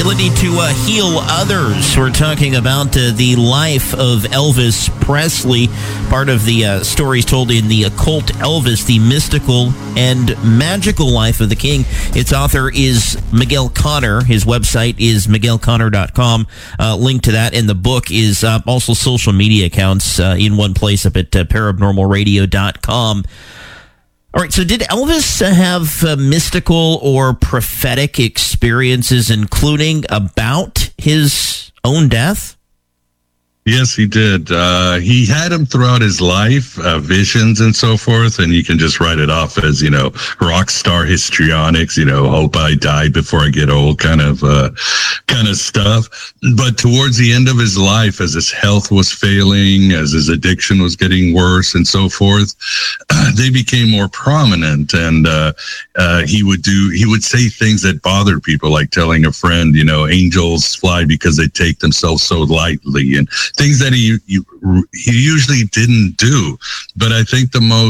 ability to heal others. We're talking about the life of Elvis Presley, part of the stories told in The Occult Elvis, the mystical and magical life of the king. Its author is Miguel Conner. His website is miguelconner.com. Link to that, and the book is also social media accounts in one place up at paranormalradio.com. All right, so did Elvis have mystical or prophetic experiences, including about his own death? Yes, he did. He had them throughout his life, visions and so forth, and you can just write it off as, rock star histrionics, hope I die before I get old kind of stuff. But towards the end of his life, as his health was failing, as his addiction was getting worse and so forth, they became more prominent, and he would say things that bothered people, like telling a friend, angels fly because they take themselves so lightly, and things that he usually didn't do. But I think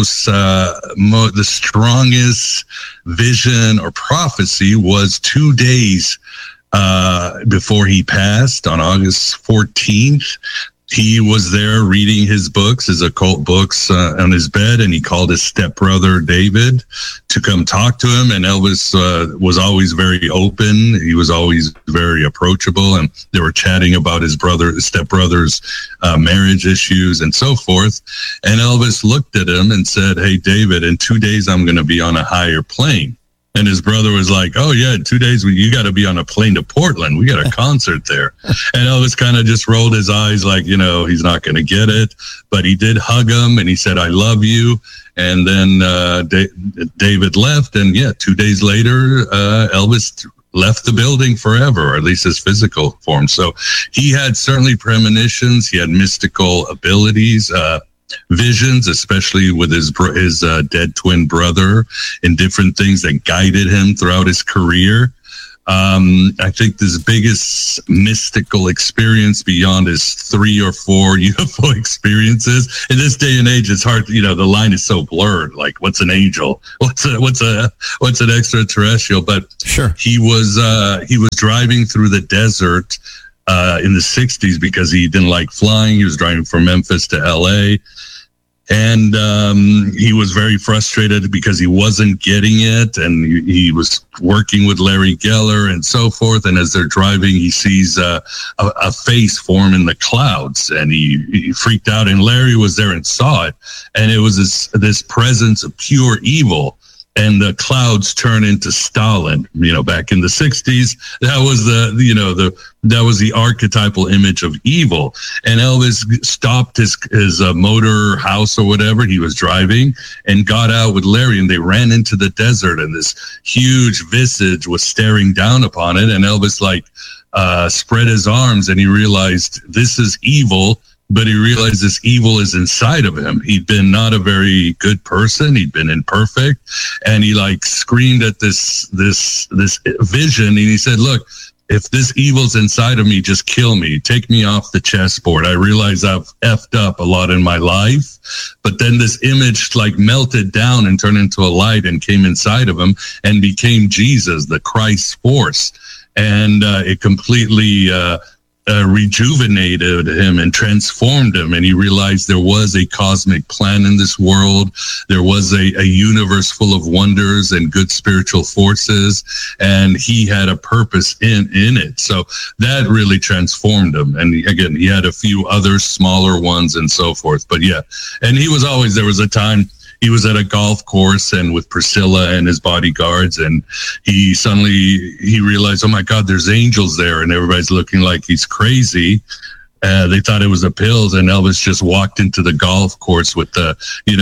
the strongest vision or prophecy was 2 days before he passed on August 14th. He was there reading his books, his occult books, on his bed, and he called his stepbrother David to come talk to him. And Elvis was always very open. He was always very approachable, and they were chatting about his stepbrother's marriage issues and so forth. And Elvis looked at him and said, "Hey, David, in 2 days, I'm going to be on a higher plane." And his brother was like, "Oh, yeah, 2 days, you got to be on a plane to Portland. We got a concert there." And Elvis kind of just rolled his eyes like, he's not going to get it. But he did hug him, and he said, "I love you." And then David left. And, 2 days later, Elvis left the building forever, or at least his physical form. So he had certainly premonitions. He had mystical abilities, visions, especially with his dead twin brother, and different things that guided him throughout his career. I think this biggest mystical experience beyond his 3 or 4 UFO experiences in this day and age, it's hard. The line is so blurred. Like, what's an angel? What's an extraterrestrial? But sure, he was driving through the desert in the 60s because he didn't like flying. He was driving from Memphis to LA. And he was very frustrated because he wasn't getting it. And he was working with Larry Geller and so forth. And as they're driving, he sees a face form in the clouds. And he freaked out. And Larry was there and saw it. And it was this presence of pure evil. And the clouds turn into Stalin, back in the 60s. That was that was the archetypal image of evil. And Elvis stopped his motor house or whatever he was driving and got out with Larry, and they ran into the desert, and this huge visage was staring down upon it. And Elvis spread his arms, and he realized this is evil. But he realized this evil is inside of him. He'd been not a very good person. He'd been imperfect. And he screamed at this vision. And he said, "Look, if this evil's inside of me, just kill me. Take me off the chessboard. I realize I've effed up a lot in my life." But then this image melted down and turned into a light and came inside of him and became Jesus, the Christ force. And it completely rejuvenated him and transformed him, and he realized there was a cosmic plan in this world. There was a universe full of wonders and good spiritual forces, and he had a purpose in it. So that really transformed him. And again, he had a few other smaller ones and so forth. But and he was always, there was a time he was at a golf course and with Priscilla and his bodyguards, and he realized, oh my God, there's angels there, and everybody's looking like he's crazy. They thought it was the pills, and Elvis just walked into the golf course with the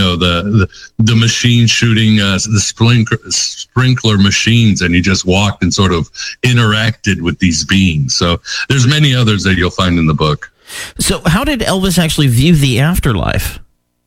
machine shooting the sprinkler machines, and he just walked and sort of interacted with these beings. So there's many others that you'll find in the book. So how did Elvis actually view the afterlife?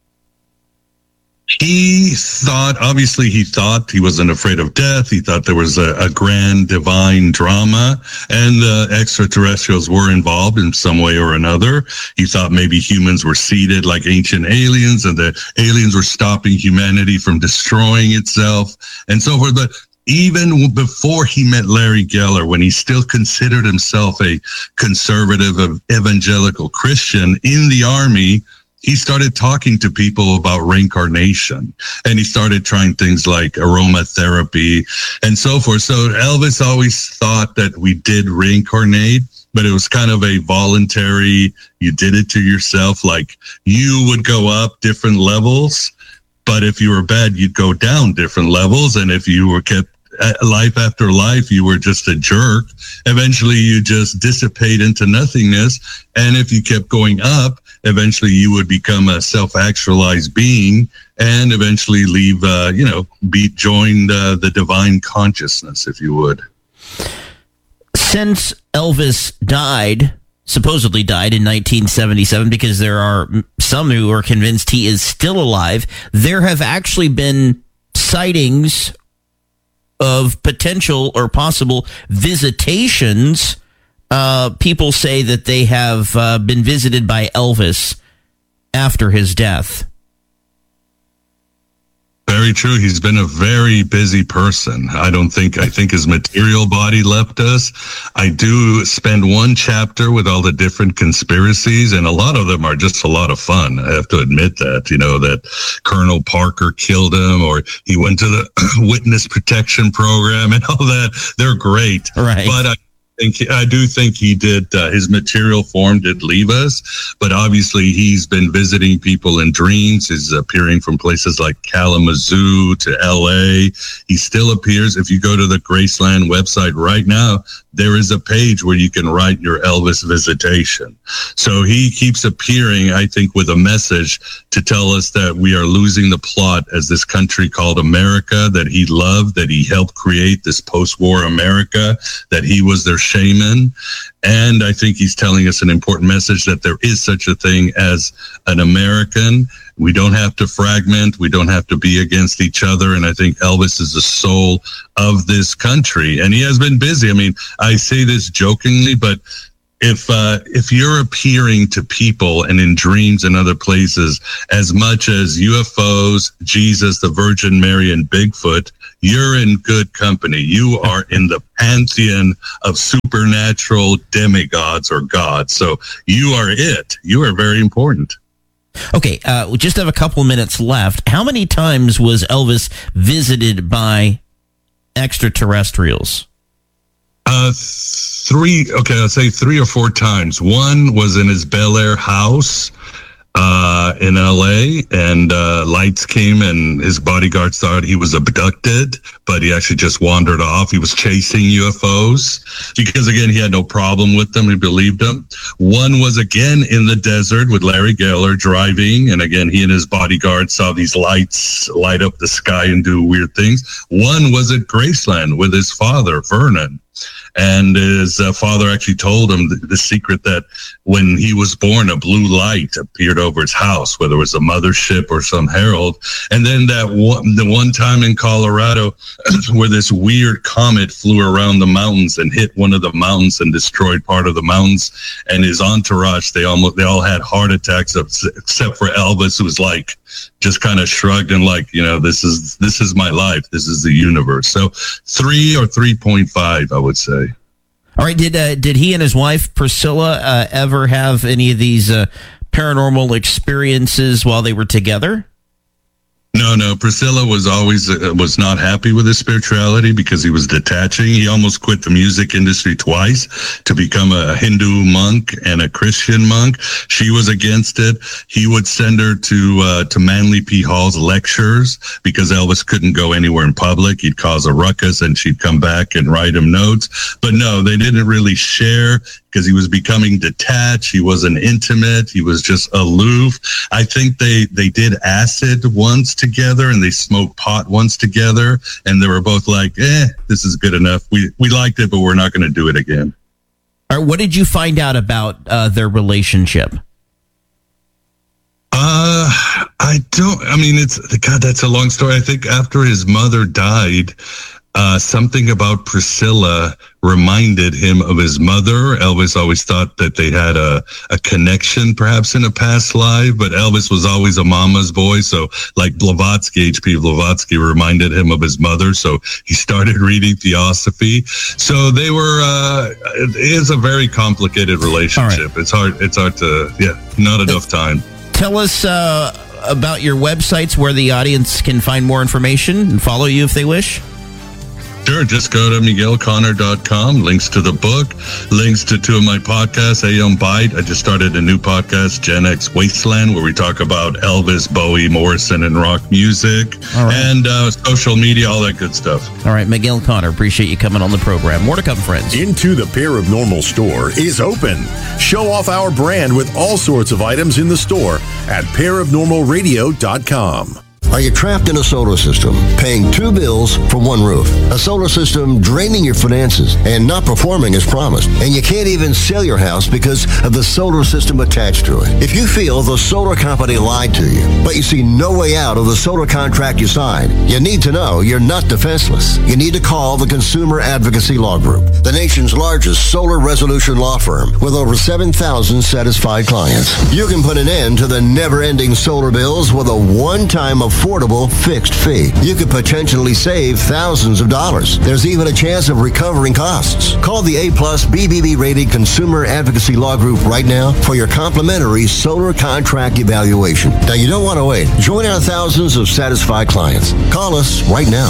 He thought he wasn't afraid of death. He thought there was a grand divine drama, and the extraterrestrials were involved in some way or another. He thought maybe humans were seated like ancient aliens, and the aliens were stopping humanity from destroying itself and so forth. But even before he met Larry Geller, when he still considered himself a conservative evangelical Christian in the Army, he started talking to people about reincarnation, and he started trying things like aromatherapy and so forth. So Elvis always thought that we did reincarnate, but it was kind of a voluntary, you did it to yourself. Like you would go up different levels, but if you were bad, you'd go down different levels. And if you were kept life after life, you were just a jerk. Eventually you just dissipate into nothingness. And if you kept going up, eventually you would become a self-actualized being and eventually leave, join the divine consciousness, if you would. Since Elvis supposedly died in 1977, because there are some who are convinced he is still alive, there have actually been sightings of potential or possible visitations. People say that they have been visited by Elvis after his death. Very true. He's been a very busy person. I think his material body left us. I do spend one chapter with all the different conspiracies, and a lot of them are just a lot of fun. I have to admit that, that Colonel Parker killed him, or he went to the witness protection program and all that. They're great. Right. But I do think he did, his material form did leave us, but obviously he's been visiting people in dreams. He's appearing from places like Kalamazoo to LA. He still appears. If you go to the Graceland website right now, there is a page where you can write your Elvis visitation. So he keeps appearing, I think, with a message to tell us that we are losing the plot as this country called America, that he loved, that he helped create this post-war America, that he was their shaman. And I think he's telling us an important message that there is such a thing as an American. We don't have to fragment. We don't have to be against each other. And I think Elvis is the soul of this country. And he has been busy. I mean, I say this jokingly, but if you're appearing to people and in dreams and other places as much as UFOs, Jesus, the Virgin Mary, and Bigfoot, you're in good company. You are in the pantheon of supernatural demigods or gods. So you are it. You are very important. Okay, we just have a couple minutes left. How many times was Elvis visited by extraterrestrials? Three. Okay, I'll say 3 or 4 times. One was in his Bel Air house in LA, and lights came and his bodyguards thought he was abducted, but he actually just wandered off. He was chasing UFOs because, again, he had no problem with them. He believed them. One was again in the desert with Larry Geller driving, and again, he and his bodyguards saw these lights light up the sky and do weird things. One was at Graceland with his father, Vernon. And his father actually told him the secret that when he was born, a blue light appeared over his house, whether it was a mothership or some herald. And then the one time in Colorado where this weird comet flew around the mountains and hit one of the mountains and destroyed part of the mountains. And his entourage, they all had heart attacks except for Elvis, who was like, just kind of shrugged and like, this is my life. This is the universe. So 3 or 3.5, I would say. All right. Did he and his wife Priscilla ever have any of these paranormal experiences while they were together? No. Priscilla was always was not happy with his spirituality because he was detaching. He almost quit the music industry twice to become a Hindu monk and a Christian monk. She was against it. He would send her to Manly P. Hall's lectures because Elvis couldn't go anywhere in public. He'd cause a ruckus and she'd come back and write him notes. But no, they didn't really share because he was becoming detached. He wasn't intimate. He was just aloof. I think they did acid once together and they smoked pot once together. And they were both like, this is good enough. We liked it, but we're not going to do it again. All right, what did you find out about their relationship? That's a long story. I think after his mother died, something about Priscilla reminded him of his mother. Elvis always thought that they had a connection, perhaps in a past life, but Elvis was always a mama's boy. So like Blavatsky, H.P. Blavatsky reminded him of his mother. So he started reading Theosophy. So they were, it is a very complicated relationship. Right. It's hard to, not enough time. Tell us about your websites where the audience can find more information and follow you if they wish. Sure, just go to MiguelConnor.com, links to the book, links to two of my podcasts, AM Bite. I just started a new podcast, Gen X Wasteland, where we talk about Elvis, Bowie, Morrison, and rock music, and social media, all that good stuff. All right, Miguel Connor, appreciate you coming on the program. More to come, friends. Into the Pair of Normal store is open. Show off our brand with all sorts of items in the store at pairofnormalradio.com. Are you trapped in a solar system, paying two bills for one roof? A solar system draining your finances and not performing as promised, and you can't even sell your house because of the solar system attached to it. If you feel the solar company lied to you, but you see no way out of the solar contract you signed, you need to know you're not defenseless. You need to call the Consumer Advocacy Law Group, the nation's largest solar resolution law firm with over 7,000 satisfied clients. You can put an end to the never-ending solar bills with a one-time affordable fixed fee. You could potentially save thousands of dollars. There's even a chance of recovering costs. Call the A-plus BBB rated Consumer Advocacy Law Group right now for your complimentary solar contract evaluation. Now, you don't want to wait. Join our thousands of satisfied clients. Call us right now.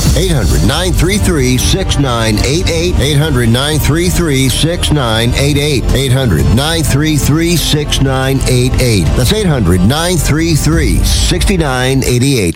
800-933-6988. 800-933-6988. 800-933-6988. That's 800-933-6988.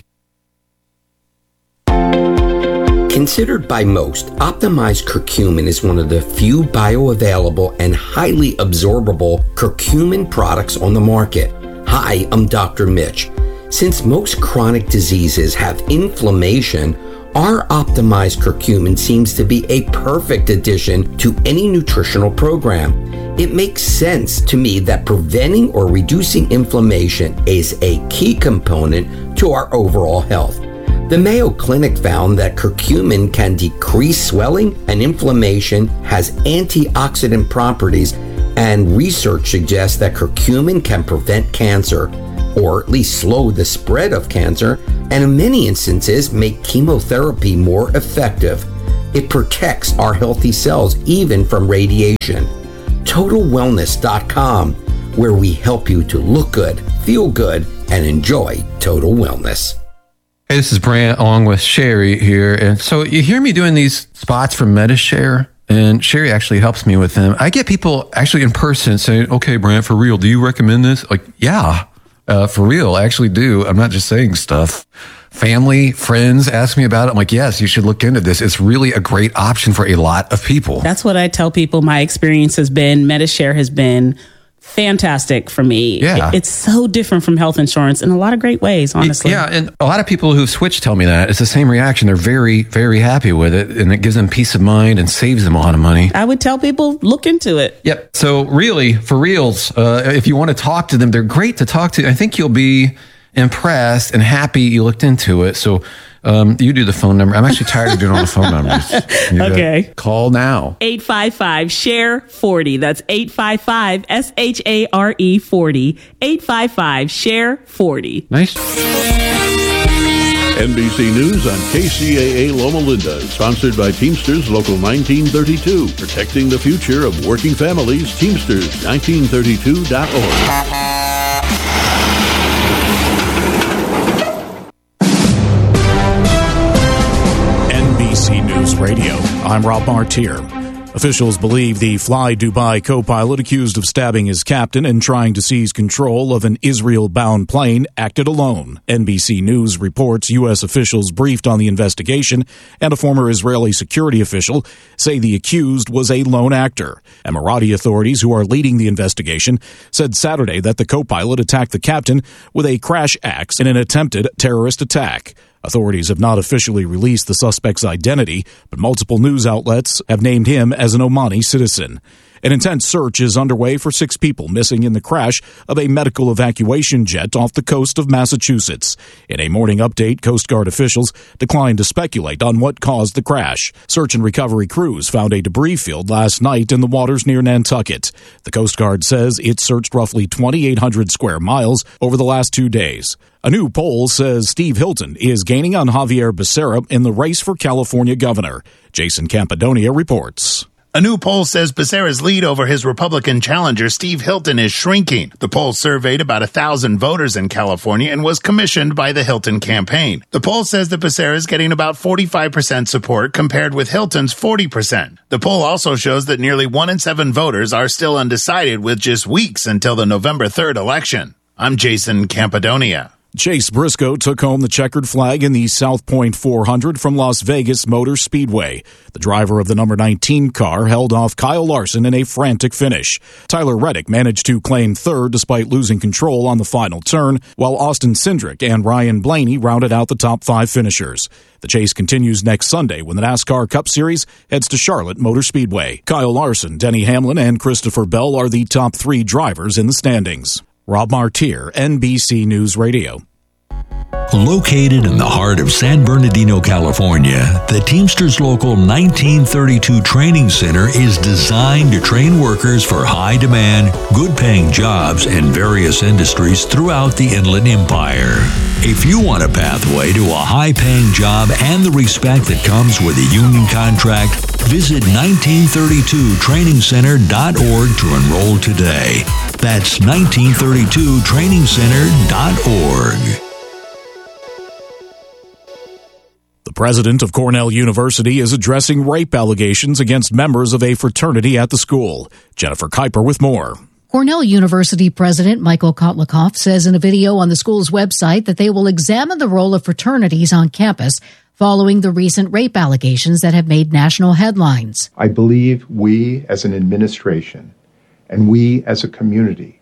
Considered by most, optimized curcumin is one of the few bioavailable and highly absorbable curcumin products on the market. Hi, I'm Dr. Mitch. Since most chronic diseases have inflammation, our optimized curcumin seems to be a perfect addition to any nutritional program. It makes sense to me that preventing or reducing inflammation is a key component to our overall health. The Mayo Clinic found that curcumin can decrease swelling and inflammation, has antioxidant properties, and research suggests that curcumin can prevent cancer, or at least slow the spread of cancer, and in many instances make chemotherapy more effective. It protects our healthy cells even from radiation. TotalWellness.com, where we help you to look good, feel good, and enjoy total wellness. Hey, this is Brant along with Sherry here. And so you hear me doing these spots for MediShare, and Sherry actually helps me with them. I get people actually in person saying, okay, Brant, for real, do you recommend this? Like, yeah, for real, I actually do. I'm not just saying stuff. Family, friends ask me about it. I'm like, yes, you should look into this. It's really a great option for a lot of people. That's what I tell people. My experience has been, MediShare has been fantastic for me. Yeah. It's so different from health insurance in a lot of great ways, honestly. Yeah, and a lot of people who've switched tell me that. It's the same reaction. They're very, very happy with it, and it gives them peace of mind and saves them a lot of money. I would tell people, look into it. Yep. So really, for reals, if you want to talk to them, they're great to talk to. I think you'll be impressed and happy you looked into it. So you do the phone number. I'm actually tired of doing all the phone numbers. Okay. Call now. 855-SHARE-40. That's 855-SHARE-40. 855-SHARE-40. Nice. NBC News on KCAA Loma Linda, sponsored by Teamsters Local 1932. Protecting the future of working families, Teamsters1932.org. NBC News Radio. I'm Rob Martier. Officials believe the Fly Dubai co-pilot accused of stabbing his captain and trying to seize control of an Israel-bound plane acted alone. NBC News reports U.S. officials briefed on the investigation and a former Israeli security official say the accused was a lone actor. Emirati authorities who are leading the investigation said Saturday that the co-pilot attacked the captain with a crash axe in an attempted terrorist attack. Authorities have not officially released the suspect's identity, but multiple news outlets have named him as an Omani citizen. An intense search is underway for 6 people missing in the crash of a medical evacuation jet off the coast of Massachusetts. In a morning update, Coast Guard officials declined to speculate on what caused the crash. Search and recovery crews found a debris field last night in the waters near Nantucket. The Coast Guard says it searched roughly 2,800 square miles over the last 2 days. A new poll says Steve Hilton is gaining on Javier Becerra in the race for California governor. Jason Campidonia reports. A new poll says Becerra's lead over his Republican challenger, Steve Hilton, is shrinking. The poll surveyed about 1,000 voters in California and was commissioned by the Hilton campaign. The poll says that Becerra is getting about 45% support compared with Hilton's 40%. The poll also shows that nearly 1 in 7 voters are still undecided with just weeks until the November 3rd election. I'm Jason Campidonia. Chase Briscoe took home the checkered flag in the South Point 400 from Las Vegas Motor Speedway. The driver of the number 19 car held off Kyle Larson in a frantic finish. Tyler Reddick managed to claim third despite losing control on the final turn, while Austin Cindric and Ryan Blaney rounded out the top 5 finishers. The chase continues next Sunday when the NASCAR Cup Series heads to Charlotte Motor Speedway. Kyle Larson, Denny Hamlin, and Christopher Bell are the top 3 drivers in the standings. Rob Martier, NBC News Radio. Located in the heart of San Bernardino, California, the Teamsters Local 1932 Training Center is designed to train workers for high-demand, good-paying jobs in various industries throughout the Inland Empire. If you want a pathway to a high-paying job and the respect that comes with a union contract, visit 1932trainingcenter.org to enroll today. That's 1932trainingcenter.org. The president of Cornell University is addressing rape allegations against members of a fraternity at the school. Jennifer Kuiper with more. Cornell University President Michael Kotlikoff says in a video on the school's website that they will examine the role of fraternities on campus following the recent rape allegations that have made national headlines. I believe we as an administration and we as a community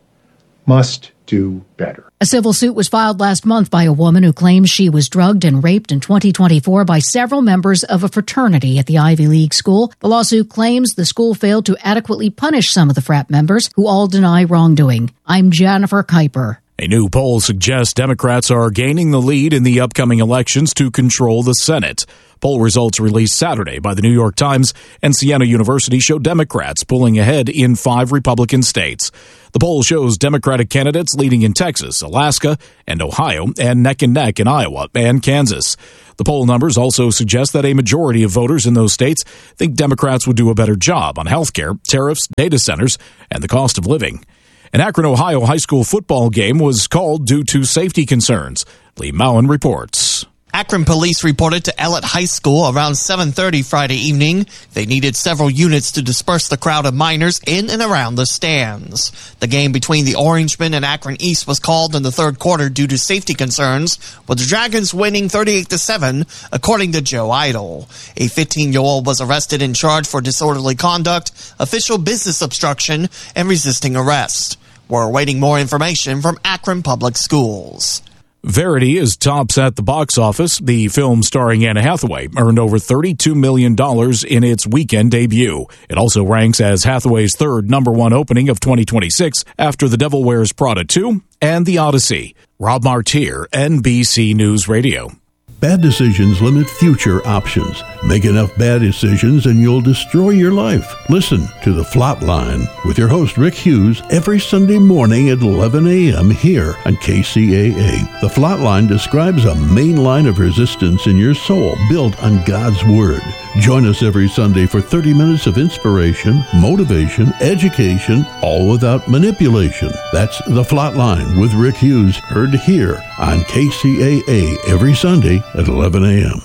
must do better. A civil suit was filed last month by a woman who claims she was drugged and raped in 2024 by several members of a fraternity at the Ivy League school. The lawsuit claims the school failed to adequately punish some of the frat members who all deny wrongdoing. I'm Jennifer Kuiper. A new poll suggests Democrats are gaining the lead in the upcoming elections to control the Senate. Poll results released Saturday by the New York Times and Siena University show Democrats pulling ahead in 5 Republican states. The poll shows Democratic candidates leading in Texas, Alaska, and Ohio, and neck in Iowa and Kansas. The poll numbers also suggest that a majority of voters in those states think Democrats would do a better job on health care, tariffs, data centers, and the cost of living. An Akron, Ohio high school football game was called due to safety concerns. Lee Mowen reports. Akron police reported to Ellett High School around 7:30 Friday evening. They needed several units to disperse the crowd of minors in and around the stands. The game between the Orangemen and Akron East was called in the third quarter due to safety concerns, with the Dragons winning 38-7, according to Joe Idle. A 15-year-old was arrested and charged for disorderly conduct, official business obstruction, and resisting arrest. We're awaiting more information from Akron Public Schools. Verity is tops at the box office. The film starring Anne Hathaway earned over $32 million in its weekend debut. It also ranks as Hathaway's third #1 opening of 2026 after The Devil Wears Prada 2 and The Odyssey. Rob Martier, NBC News Radio. Bad decisions limit future options. Make enough bad decisions and you'll destroy your life. Listen to The Flatline with your host Rick Hughes every Sunday morning at 11 a.m. here on KCAA. The Flatline describes a main line of resistance in your soul built on God's Word. Join us every Sunday for 30 minutes of inspiration, motivation, education, all without manipulation. That's The Flatline with Rick Hughes, heard here on KCAA every Sunday at 11 a.m.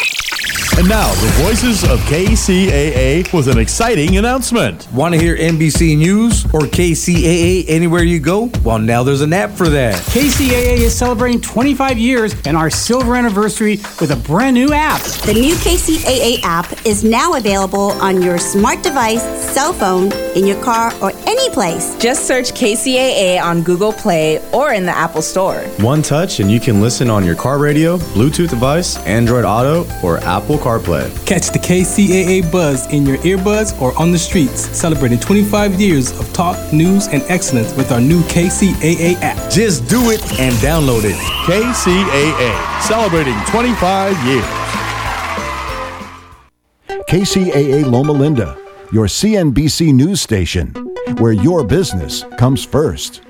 And now, the voices of KCAA with an exciting announcement. Want to hear NBC News or KCAA anywhere you go? Well, now there's an app for that. KCAA is celebrating 25 years and our silver anniversary with a brand new app. The new KCAA app is now available on your smart device, cell phone, in your car, or any place. Just search KCAA on Google Play or in the Apple Store. One touch and you can listen on your car radio, Bluetooth device, Android Auto, or Apple CarPlay. Catch the KCAA buzz in your earbuds or on the streets, celebrating 25 years of talk, news, and excellence with our new KCAA app. Just do it and download it. KCAA, celebrating 25 years. KCAA Loma Linda, your CNBC news station, where your business comes first.